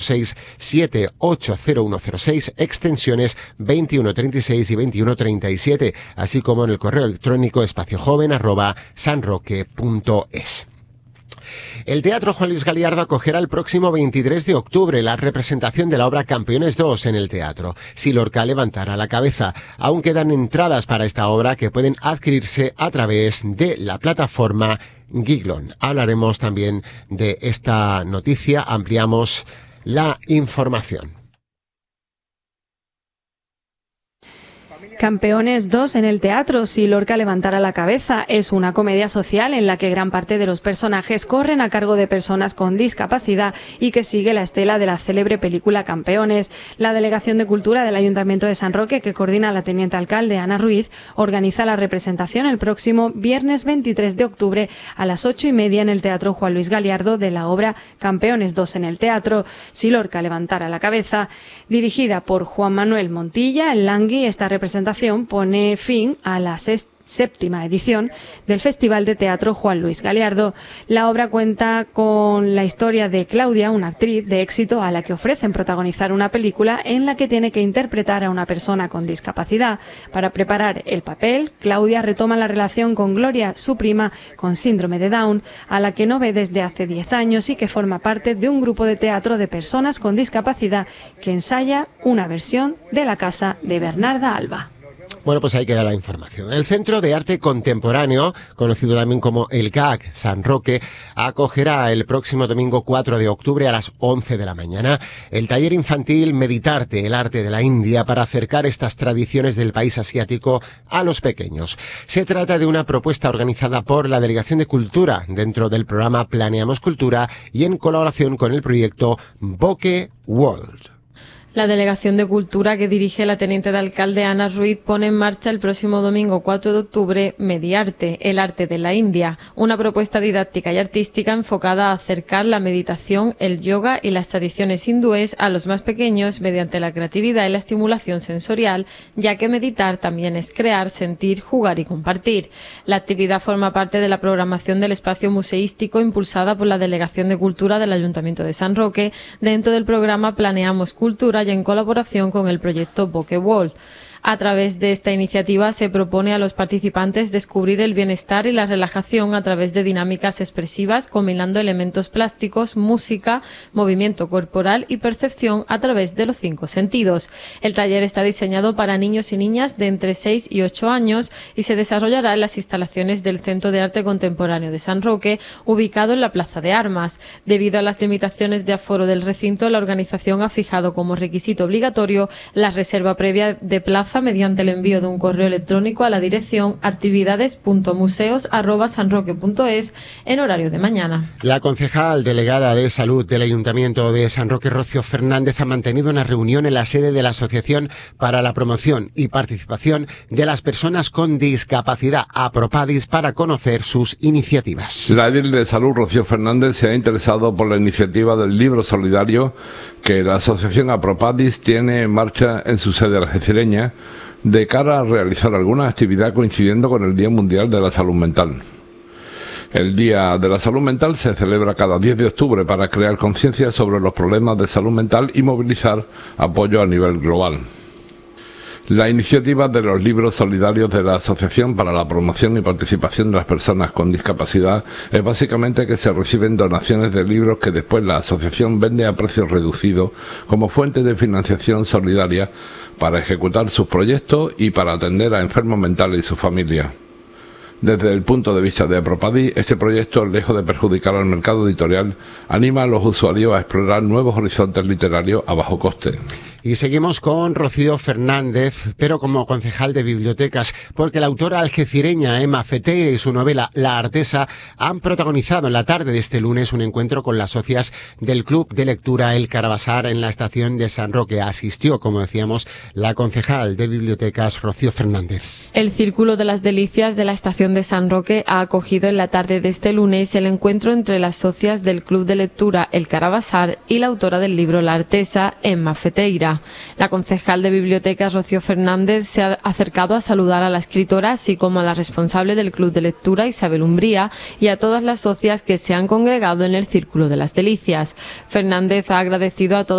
906 780106, extensiones 2136 y 2137, así como en el correo electrónico espaciojoven@sanroque.es. El Teatro Juan Luis Galiardo acogerá el próximo 23 de octubre la representación de la obra Campeones 2 en el teatro. Si Lorca levantara la cabeza. Aún quedan entradas para esta obra que pueden adquirirse a través de la plataforma Giglon. Hablaremos también de esta noticia, ampliamos la información. Campeones 2 en el teatro, Si Lorca levantara la cabeza, es una comedia social en la que gran parte de los personajes corren a cargo de personas con discapacidad y que sigue la estela de la célebre película Campeones. La Delegación de Cultura del Ayuntamiento de San Roque, que coordina la teniente alcalde Ana Ruiz, organiza la representación el próximo viernes 23 de octubre a las 8:30 en el Teatro Juan Luis Galiardo de la obra Campeones 2 en el teatro, Si Lorca levantara la cabeza. Dirigida por Juan Manuel Montilla, el Langui, esta representación pone fin a la séptima edición del Festival de Teatro Juan Luis Galiardo. La obra cuenta con la historia de Claudia, una actriz de éxito a la que ofrecen protagonizar una película en la que tiene que interpretar a una persona con discapacidad. Para preparar el papel, Claudia retoma la relación con Gloria, su prima con síndrome de Down, a la que no ve desde hace 10 años y que forma parte de un grupo de teatro de personas con discapacidad que ensaya una versión de La Casa de Bernarda Alba. Bueno, pues ahí queda la información. El Centro de Arte Contemporáneo, conocido también como el CAC San Roque, acogerá el próximo domingo 4 de octubre a las 11 de la mañana el taller infantil Meditarte, el arte de la India, para acercar estas tradiciones del país asiático a los pequeños. Se trata de una propuesta organizada por la Delegación de Cultura dentro del programa Planeamos Cultura y en colaboración con el proyecto Bokeh World. La Delegación de Cultura, que dirige la teniente de alcalde Ana Ruiz, pone en marcha el próximo domingo 4 de octubre Mediarte, el arte de la India, una propuesta didáctica y artística enfocada a acercar la meditación, el yoga y las tradiciones hindúes a los más pequeños mediante la creatividad y la estimulación sensorial, ya que meditar también es crear, sentir, jugar y compartir. La actividad forma parte de la programación del espacio museístico impulsada por la Delegación de Cultura del Ayuntamiento de San Roque dentro del programa Planeamos Cultura y en colaboración con el proyecto Bokeh World. A través de esta iniciativa se propone a los participantes descubrir el bienestar y la relajación a través de dinámicas expresivas, combinando elementos plásticos, música, movimiento corporal y percepción a través de los 5 sentidos. El taller está diseñado para niños y niñas de entre 6 y 8 años y se desarrollará en las instalaciones del Centro de Arte Contemporáneo de San Roque, ubicado en la Plaza de Armas. Debido a las limitaciones de aforo del recinto, la organización ha fijado como requisito obligatorio la reserva previa de plaza mediante el envío de un correo electrónico a la dirección actividades.museos@sanroque.es en horario de mañana. La concejal delegada de Salud del Ayuntamiento de San Roque, Rocío Fernández, ha mantenido una reunión en la sede de la Asociación para la Promoción y Participación de las Personas con Discapacidad, APROPADIS, para conocer sus iniciativas. La edil de Salud, Rocío Fernández, se ha interesado por la iniciativa del libro solidario que la Asociación APROPADIS tiene en marcha en su sede algecireña, de cara a realizar alguna actividad coincidiendo con el Día Mundial de la Salud Mental. El Día de la Salud Mental se celebra cada 10 de octubre para crear conciencia sobre los problemas de salud mental y movilizar apoyo a nivel global. La iniciativa de los libros solidarios de la Asociación para la Promoción y Participación de las Personas con Discapacidad es básicamente que se reciben donaciones de libros que después la asociación vende a precio reducido como fuente de financiación solidaria para ejecutar sus proyectos y para atender a enfermos mentales y sus familias. Desde el punto de vista de APROPADIS, este proyecto, lejos de perjudicar al mercado editorial, anima a los usuarios a explorar nuevos horizontes literarios a bajo coste. Y seguimos con Rocío Fernández, pero como concejal de bibliotecas, porque la autora algecireña Emma Feteira y su novela La Artesa han protagonizado en la tarde de este lunes un encuentro con las socias del Club de Lectura El Carabasar en la estación de San Roque. Asistió, como decíamos, la concejal de bibliotecas Rocío Fernández. El Círculo de las Delicias de la estación de San Roque ha acogido en la tarde de este lunes el encuentro entre las socias del Club de Lectura El Carabasar y la autora del libro La Artesa, Emma Feteira. La concejal de bibliotecas Rocío Fernández se ha acercado a saludar a la escritora, así como a la responsable del Club de Lectura, Isabel Umbría, y a todas las socias que se han congregado en el Círculo de las Delicias. Fernández ha agradecido a todas